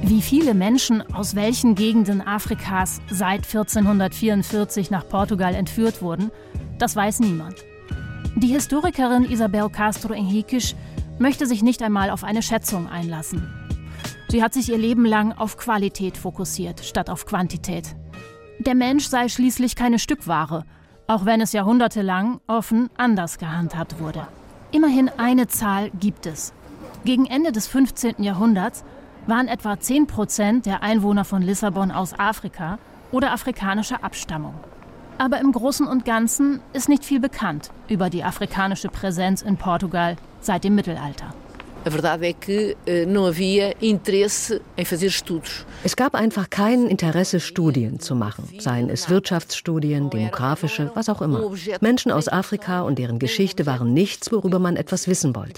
Wie viele Menschen aus welchen Gegenden Afrikas seit 1444 nach Portugal entführt wurden, das weiß niemand. Die Historikerin Isabel Castro Henriques möchte sich nicht einmal auf eine Schätzung einlassen. Sie hat sich ihr Leben lang auf Qualität fokussiert, statt auf Quantität. Der Mensch sei schließlich keine Stückware, auch wenn es jahrhundertelang offen anders gehandhabt wurde. Immerhin eine Zahl gibt es. Gegen Ende des 15. Jahrhunderts waren etwa 10% der Einwohner von Lissabon aus Afrika oder afrikanischer Abstammung. Aber im Großen und Ganzen ist nicht viel bekannt über die afrikanische Präsenz in Portugal seit dem Mittelalter. Es gab einfach kein Interesse, Studien zu machen, seien es Wirtschaftsstudien, demografische, was auch immer. Menschen aus Afrika und deren Geschichte waren nichts, worüber man etwas wissen wollte.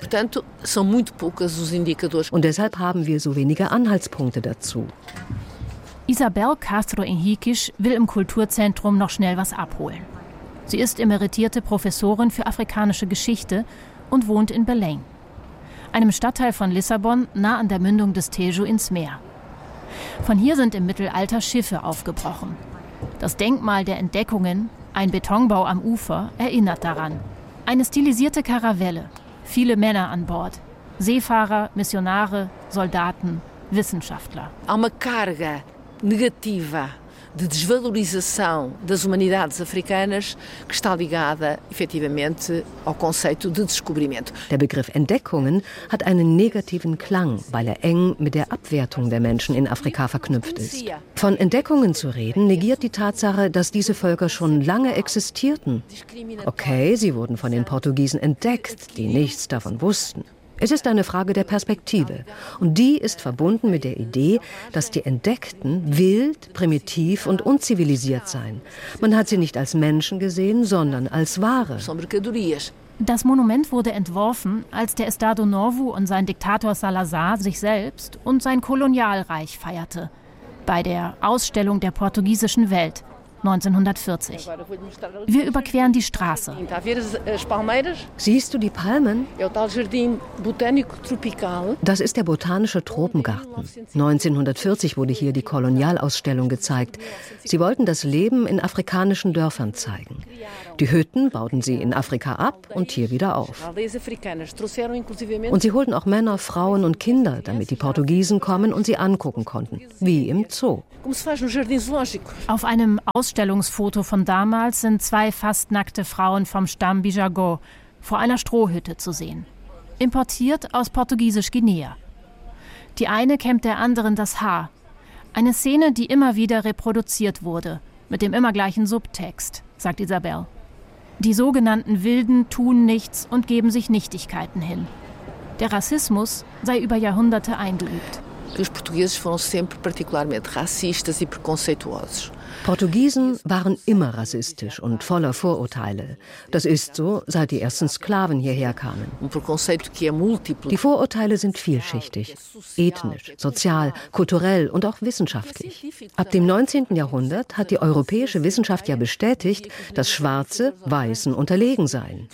Und deshalb haben wir so wenige Anhaltspunkte dazu. Isabel Castro Henriques will im Kulturzentrum noch schnell was abholen. Sie ist emeritierte Professorin für afrikanische Geschichte und wohnt in Belém, einem Stadtteil von Lissabon nah an der Mündung des Tejo ins Meer. Von hier sind im Mittelalter Schiffe aufgebrochen. Das Denkmal der Entdeckungen, ein Betonbau am Ufer, erinnert daran. Eine stilisierte Karavelle, viele Männer an Bord, Seefahrer, Missionare, Soldaten, Wissenschaftler. Uma carga negativa de desvalorização das humanidades africanas que está ligada efetivamente ao conceito de descobrimento. Der Begriff Entdeckungen hat einen negativen Klang, weil er eng mit der Abwertung der Menschen in Afrika verknüpft ist. Von Entdeckungen zu reden, negiert die Tatsache, dass diese Völker schon lange existierten. Okay, sie wurden von den Portugiesen entdeckt, die nichts davon wussten. Es ist eine Frage der Perspektive. Und die ist verbunden mit der Idee, dass die Entdeckten wild, primitiv und unzivilisiert seien. Man hat sie nicht als Menschen gesehen, sondern als Ware. Das Monument wurde entworfen, als der Estado Novo und sein Diktator Salazar sich selbst und sein Kolonialreich feierte. Bei der Ausstellung der portugiesischen Welt 1940. Wir überqueren die Straße. Siehst du die Palmen? Das ist der botanische Tropengarten. 1940 wurde hier die Kolonialausstellung gezeigt. Sie wollten das Leben in afrikanischen Dörfern zeigen. Die Hütten bauten sie in Afrika ab und hier wieder auf. Und sie holten auch Männer, Frauen und Kinder, damit die Portugiesen kommen und sie angucken konnten. Wie im Zoo. Auf einem Ausstellungsfoto von damals sind 2 fast nackte Frauen vom Stamm Bijagó vor einer Strohhütte zu sehen. Importiert aus Portugiesisch-Guinea. Die eine kämmt der anderen das Haar. Eine Szene, die immer wieder reproduziert wurde, mit dem immer gleichen Subtext, sagt Isabel. Die sogenannten Wilden tun nichts und geben sich Nichtigkeiten hin. Der Rassismus sei über Jahrhunderte eingeübt. Os portugueses foram sempre particularmente racistas e preconceituosos. Portugiesen waren immer rassistisch und voller Vorurteile. Das ist so, seit die ersten Sklaven hierher kamen. Die Vorurteile sind vielschichtig, ethnisch, sozial, kulturell und auch wissenschaftlich. Ab dem 19. Jahrhundert hat die europäische Wissenschaft ja bestätigt, dass Schwarze Weißen unterlegen seien.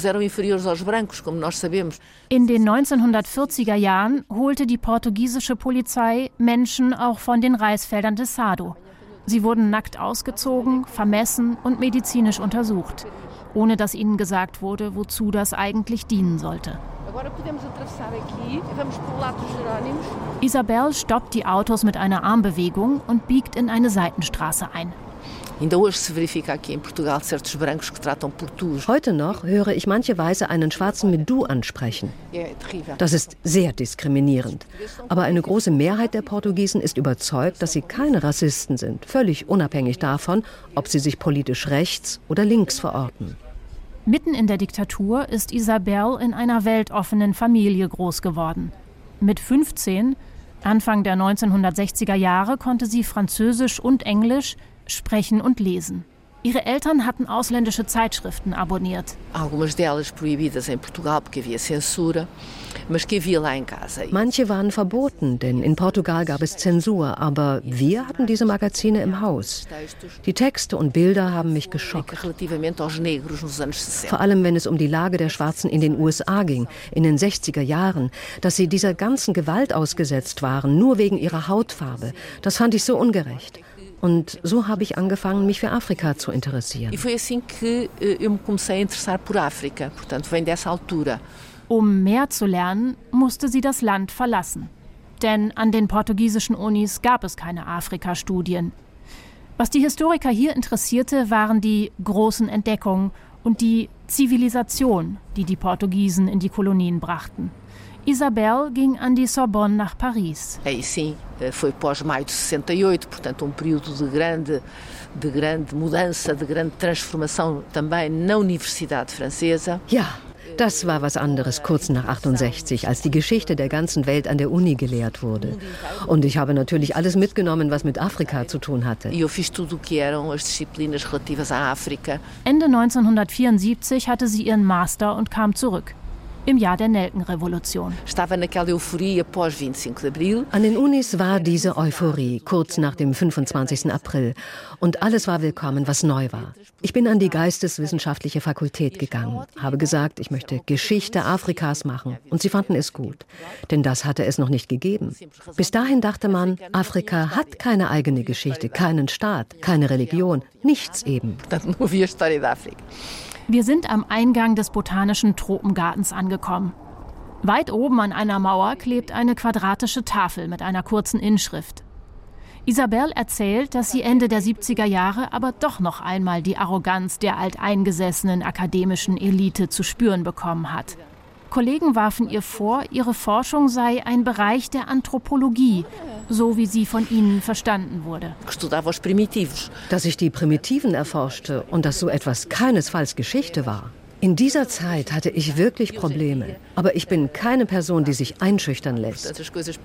In den 1940er Jahren holte die portugiesische Polizei Menschen auch von den Reisfeldern des Sado. Sie wurden nackt ausgezogen, vermessen und medizinisch untersucht, ohne dass ihnen gesagt wurde, wozu das eigentlich dienen sollte. Isabel stoppt die Autos mit einer Armbewegung und biegt in eine Seitenstraße ein. Heute noch höre ich manche Weiße einen Schwarzen mit Du ansprechen. Das ist sehr diskriminierend. Aber eine große Mehrheit der Portugiesen ist überzeugt, dass sie keine Rassisten sind, völlig unabhängig davon, ob sie sich politisch rechts oder links verorten. Mitten in der Diktatur ist Isabel in einer weltoffenen Familie groß geworden. Mit 15, Anfang der 1960er Jahre, konnte sie Französisch und Englisch sprechen und lesen. Ihre Eltern hatten ausländische Zeitschriften abonniert. Algumas delas proibidas em Portugal porque havia censura, mas que havia lá em casa. Manche waren verboten, denn in Portugal gab es Zensur, aber wir hatten diese Magazine im Haus. Die Texte und Bilder haben mich geschockt. Relativamente aos negros nos anos 60. Vor allem, wenn es um die Lage der Schwarzen in den USA ging, in den 60er Jahren, dass sie dieser ganzen Gewalt ausgesetzt waren, nur wegen ihrer Hautfarbe. Das fand ich so ungerecht. Und so habe ich angefangen, mich für Afrika zu interessieren. E foi assim que eu me comecei a interessar por África, portanto vem dessa altura. Um mehr zu lernen, musste sie das Land verlassen. Denn an den portugiesischen Unis gab es keine Afrika-Studien. Was die Historiker hier interessierte, waren die großen Entdeckungen und die Zivilisation, die die Portugiesen in die Kolonien brachten. Isabel ging an die Sorbonne nach Paris. Aí sim, foi pós-maio de 68, portanto período de grande mudança, de grande transformação também na Universidade Francesa. Ja, das war was anderes kurz nach 68, als die Geschichte der ganzen Welt an der Uni gelehrt wurde. Und ich habe natürlich alles mitgenommen, was mit Afrika zu tun hatte. E eu fiz tudo o que eram as disciplinas relativas à África. Ende 1974 hatte sie ihren Master und kam zurück. Im Jahr der Nelkenrevolution. Estava naquela euforia pós 25 de Abril. An den Unis war diese Euphorie kurz nach dem 25. April. Und alles war willkommen, was neu war. Ich bin an die Geisteswissenschaftliche Fakultät gegangen, habe gesagt, ich möchte Geschichte Afrikas machen. Und sie fanden es gut, denn das hatte es noch nicht gegeben. Bis dahin dachte man, Afrika hat keine eigene Geschichte, keinen Staat, keine Religion, nichts eben. Portanto, não havia história da África. Wir sind am Eingang des Botanischen Tropengartens angekommen. Weit oben an einer Mauer klebt eine quadratische Tafel mit einer kurzen Inschrift. Isabel erzählt, dass sie Ende der 70er Jahre aber doch noch einmal die Arroganz der alteingesessenen akademischen Elite zu spüren bekommen hat. Kollegen warfen ihr vor, ihre Forschung sei ein Bereich der Anthropologie, so wie sie von ihnen verstanden wurde. Dass ich die Primitiven erforschte und dass so etwas keinesfalls Geschichte war. In dieser Zeit hatte ich wirklich Probleme. Aber ich bin keine Person, die sich einschüchtern lässt.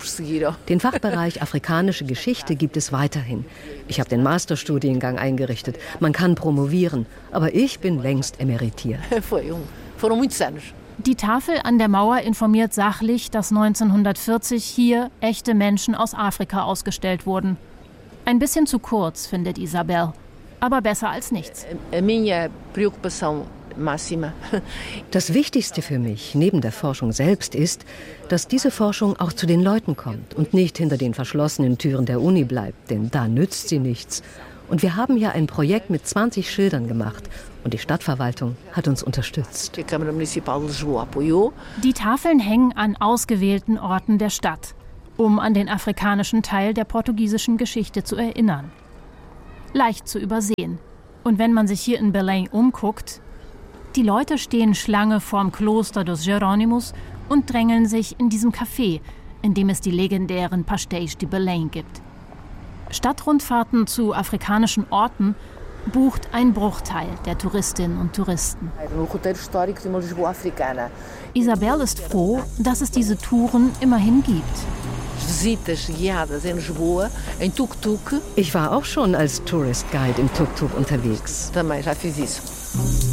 Den Fachbereich Afrikanische Geschichte gibt es weiterhin. Ich habe den Masterstudiengang eingerichtet. Man kann promovieren. Aber ich bin längst emeritiert. Foram muitos anos. Die Tafel an der Mauer informiert sachlich, dass 1940 hier echte Menschen aus Afrika ausgestellt wurden. Ein bisschen zu kurz, findet Isabel, aber besser als nichts. A minha preocupação máxima. Das Wichtigste für mich, neben der Forschung selbst, ist, dass diese Forschung auch zu den Leuten kommt und nicht hinter den verschlossenen Türen der Uni bleibt, denn da nützt sie nichts. Und wir haben hier ein Projekt mit 20 Schildern gemacht. Und die Stadtverwaltung hat uns unterstützt. Die Tafeln hängen an ausgewählten Orten der Stadt, um an den afrikanischen Teil der portugiesischen Geschichte zu erinnern. Leicht zu übersehen. Und wenn man sich hier in Belém umguckt, die Leute stehen Schlange vorm Kloster dos Jerônimos und drängeln sich in diesem Café, in dem es die legendären Pastéis de Belém gibt. Stadtrundfahrten zu afrikanischen Orten bucht ein Bruchteil der Touristinnen und Touristen. Isabel ist froh, dass es diese Touren immerhin gibt. Ich war auch schon als Tourist Guide im Tuk-Tuk unterwegs. Também já fiz isso.